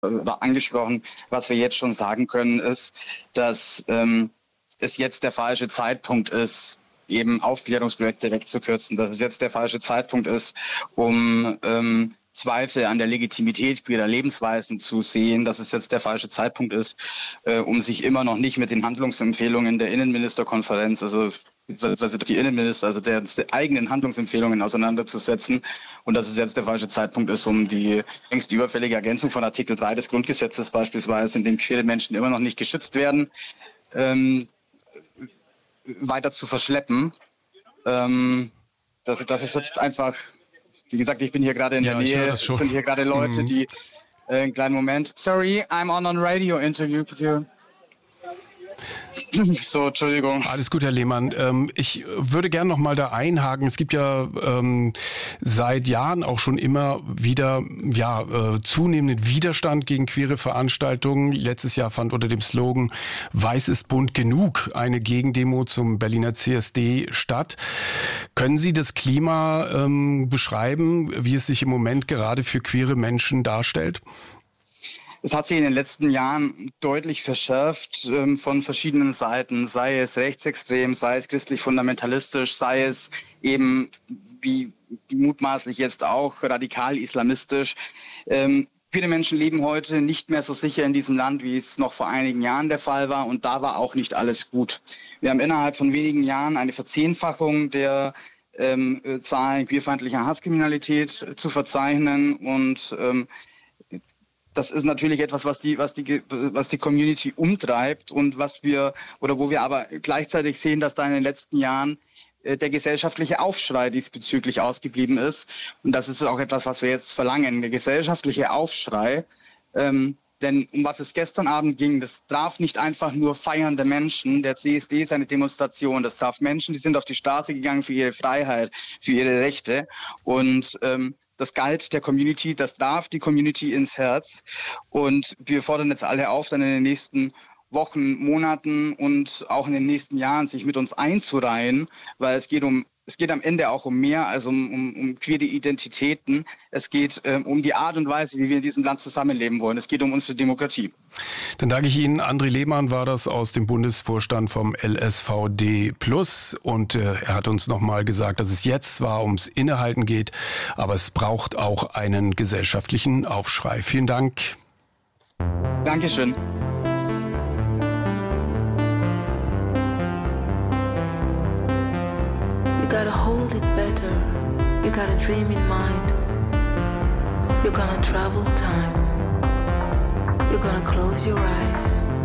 angesprochen. Was wir jetzt schon sagen können, ist, dass es jetzt der falsche Zeitpunkt ist, eben Aufklärungsprojekte wegzukürzen, dass es jetzt der falsche Zeitpunkt ist, um Zweifel an der Legitimität queerer Lebensweisen zu sehen, dass es jetzt der falsche Zeitpunkt ist, um sich immer noch nicht mit den Handlungsempfehlungen der Innenministerkonferenz, also die Innenminister, also der eigenen Handlungsempfehlungen auseinanderzusetzen, und dass es jetzt der falsche Zeitpunkt ist, um die längst überfällige Ergänzung von Artikel 3 des Grundgesetzes beispielsweise, in dem queere Menschen immer noch nicht geschützt werden, weiter zu verschleppen. Das ist jetzt einfach, wie gesagt, ich bin hier gerade in der Nähe, es sind hier gerade Leute, die, einen kleinen Moment, sorry, I'm on a radio interview with you. So, Entschuldigung. Alles gut, Herr Lehmann. Ich würde gerne noch mal da einhaken. Es gibt ja seit Jahren auch schon immer wieder zunehmenden Widerstand gegen queere Veranstaltungen. Letztes Jahr fand unter dem Slogan "Weiß ist bunt genug" eine Gegendemo zum Berliner CSD statt. Können Sie das Klima beschreiben, wie es sich im Moment gerade für queere Menschen darstellt? Es hat sich in den letzten Jahren deutlich verschärft von verschiedenen Seiten, sei es rechtsextrem, sei es christlich-fundamentalistisch, sei es eben, wie mutmaßlich jetzt auch, radikal-islamistisch. Viele Menschen leben heute nicht mehr so sicher in diesem Land, wie es noch vor einigen Jahren der Fall war, und da war auch nicht alles gut. Wir haben innerhalb von wenigen Jahren eine Verzehnfachung der Zahlen queerfeindlicher Hasskriminalität zu verzeichnen, und das ist natürlich etwas, was die Community umtreibt und wo wir aber gleichzeitig sehen, dass da in den letzten Jahren der gesellschaftliche Aufschrei diesbezüglich ausgeblieben ist. Und das ist auch etwas, was wir jetzt verlangen, der gesellschaftliche Aufschrei. Denn um was es gestern Abend ging, das traf nicht einfach nur feiernde Menschen. Der CSD ist eine Demonstration. Das traf Menschen, die sind auf die Straße gegangen für ihre Freiheit, für ihre Rechte. Und das galt der Community, das darf die Community ins Herz. Und wir fordern jetzt alle auf, dann in den nächsten Wochen, Monaten und auch in den nächsten Jahren sich mit uns einzureihen, weil es geht am Ende auch um mehr als um queere Identitäten. Es geht um die Art und Weise, wie wir in diesem Land zusammenleben wollen. Es geht um unsere Demokratie. Dann danke ich Ihnen. André Lehmann war das aus dem Bundesvorstand vom LSVD Plus. Und er hat uns nochmal gesagt, dass es jetzt zwar ums Innehalten geht, aber es braucht auch einen gesellschaftlichen Aufschrei. Vielen Dank. Dankeschön. You gotta hold it better. You got a dream in mind. You're gonna travel time. You're gonna close your eyes.